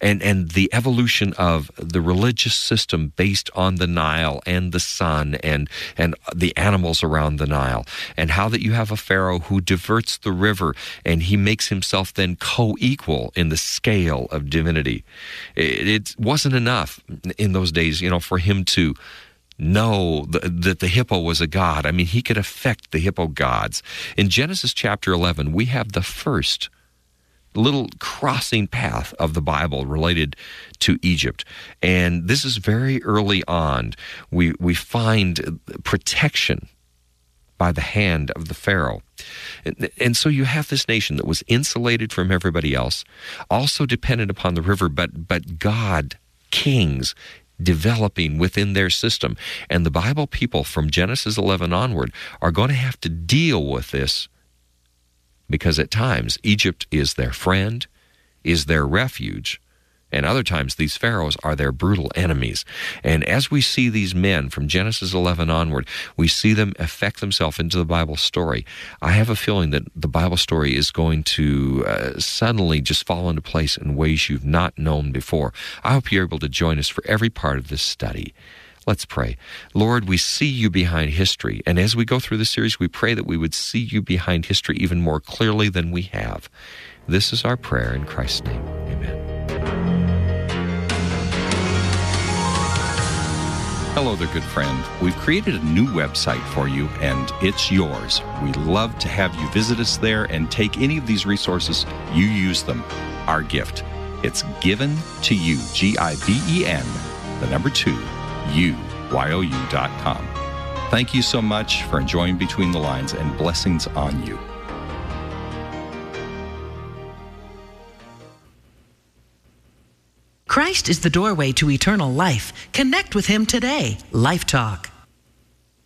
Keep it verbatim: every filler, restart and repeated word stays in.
and, and the evolution of the religious system based on the Nile and the sun and, and the animals around the Nile, and how that you have a Pharaoh who diverts the river and he makes himself then co-equal in the scale of divinity. It, it wasn't enough in those days, you know, for him to know that the hippo was a god. I mean, he could affect the hippo gods. In Genesis chapter eleven, we have the first little crossing path of the Bible related to Egypt. And this is very early on. We, we find protection by the hand of the Pharaoh. And, and so you have this nation that was insulated from everybody else, also dependent upon the river, but, but God, kings, developing within their system. And the Bible people from Genesis eleven onward are going to have to deal with this, because at times Egypt is their friend, is their refuge, and other times these pharaohs are their brutal enemies. And as we see these men from Genesis eleven onward, we see them affect themselves into the Bible story. I have a feeling that the Bible story is going to uh, suddenly just fall into place in ways you've not known before. I hope you're able to join us for every part of this study. Let's pray. Lord, we see you behind history, and as we go through this series, we pray that we would see you behind history even more clearly than we have. This is our prayer in Christ's name. Amen. Hello there, good friend. We've created a new website for you, and it's yours. We'd love to have you visit us there and take any of these resources. You use them. Our gift. It's given to you, G I V E N, the number two, U Y O U dot com. Thank you so much for enjoying Between the Lines, and blessings on you. Christ is the doorway to eternal life. Connect with Him today. Life Talk.